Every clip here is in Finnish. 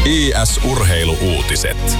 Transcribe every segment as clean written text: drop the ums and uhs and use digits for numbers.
IS-urheilu-uutiset.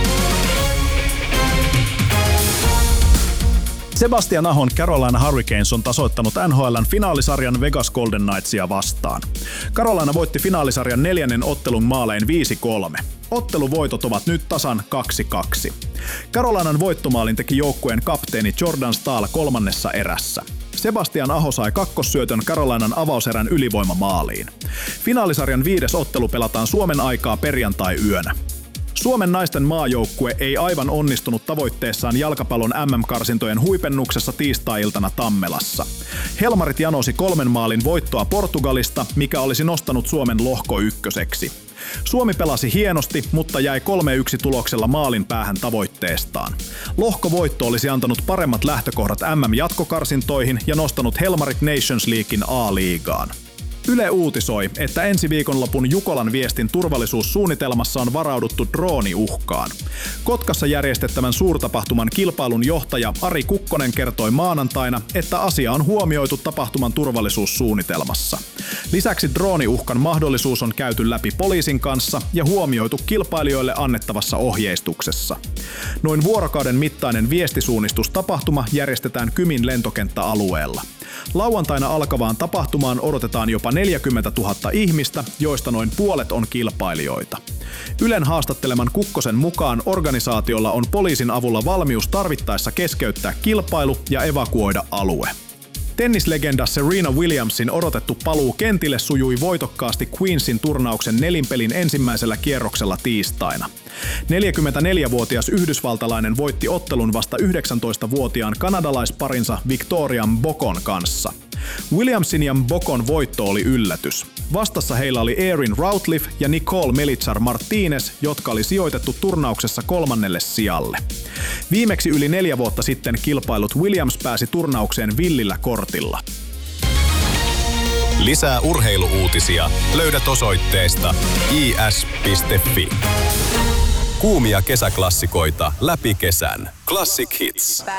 Sebastian Ahon Carolina Hurricanes on tasoittanut NHL:n finaalisarjan Vegas Golden Knightsia vastaan. Carolina voitti finaalisarjan 4. ottelun maalein 5-3. Otteluvoitot ovat nyt tasan 2-2. Carolinan voittomaalin teki joukkueen kapteeni Jordan Staal 3. erässä. Sebastian Aho sai kakkossyötön Carolinan avauserän ylivoimamaaliin. Finaalisarjan 5. ottelu pelataan Suomen aikaa perjantai-yönä. Suomen naisten maajoukkue ei aivan onnistunut tavoitteessaan jalkapallon MM-karsintojen huipennuksessa tiistai-iltana Tammelassa. Helmarit janosi 3 maalin voittoa Portugalista, mikä olisi nostanut Suomen lohko ykköseksi. Suomi pelasi hienosti, mutta jäi 3-1 tuloksella maalin päähän tavoitteestaan. Lohkovoitto olisi antanut paremmat lähtökohdat MM-jatkokarsintoihin ja nostanut Helmarit Nations Leaguein A-liigaan. Yle uutisoi, että ensi viikonlopun Jukolan viestin turvallisuussuunnitelmassa on varauduttu drooniuhkaan. Kotkassa järjestettävän suurtapahtuman kilpailun johtaja Ari Kukkonen kertoi maanantaina, että asia on huomioitu tapahtuman turvallisuussuunnitelmassa. Lisäksi drooniuhkan mahdollisuus on käyty läpi poliisin kanssa ja huomioitu kilpailijoille annettavassa ohjeistuksessa. Noin vuorokauden mittainen viestisuunnistustapahtuma järjestetään Kymin lentokenttäalueella. Lauantaina alkavaan tapahtumaan odotetaan jopa 40 000 ihmistä, joista noin puolet on kilpailijoita. Ylen haastatteleman Kukkosen mukaan organisaatiolla on poliisin avulla valmius tarvittaessa keskeyttää kilpailu ja evakuoida alue. Tennislegenda Serena Williamsin odotettu paluu kentille sujui voitokkaasti Queensin turnauksen nelinpelin ensimmäisellä kierroksella tiistaina. 44-vuotias yhdysvaltalainen voitti ottelun vasta 19-vuotiaan kanadalaisparinsa Victoria Mbokon kanssa. Williamsin ja Mbokon voitto oli yllätys. Vastassa heillä oli Erin Routliffe ja Nicole Melitzer-Martinez, jotka oli sijoitettu turnauksessa 3. sijalle. Viimeksi yli 4 vuotta sitten kilpailut Williams pääsi turnaukseen villillä kortilla. Lisää urheilu-uutisia löydät osoitteesta is.fi. Kuumia kesäklassikoita läpi kesän. Classic Hits.